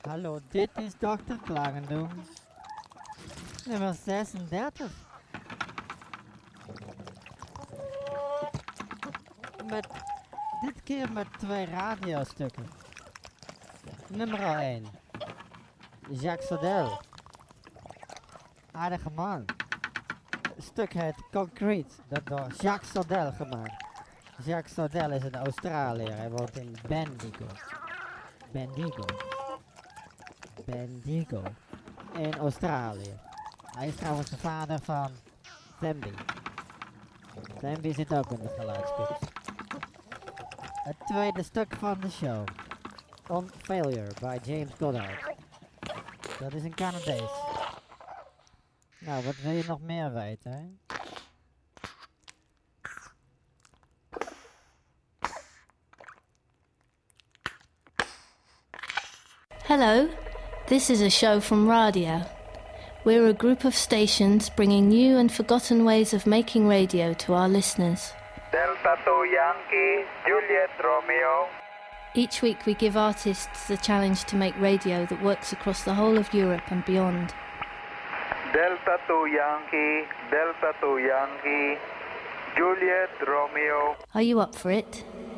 Hallo, dit is dokter Klangendoen. Nummer 36. Dit keer met 2 radiostukken. Nummer 1. Jacques Sodel. Aardige man. Het stuk heet Concrete, dat door Jacques Sodel gemaakt. Jacques Sodel is een Australiër, hij woont in Bendigo in Australië. Hij is trouwens de vader van Thembi. Thembi zit ook in de geluidskunst. Het tweede stuk van de show. On Failure by James Goddard. Dat is een Canadees. Nou, wat wil je nog meer weten, hè? Hello, this is a show from Radio. We're a group of stations bringing new and forgotten ways of making radio to our listeners. Delta 2 Yankee, Juliet Romeo. Each week we give artists the challenge to make radio that works across the whole of Europe and beyond. Delta 2 Yankee, Delta 2 Yankee, Juliet Romeo. Are you up for it?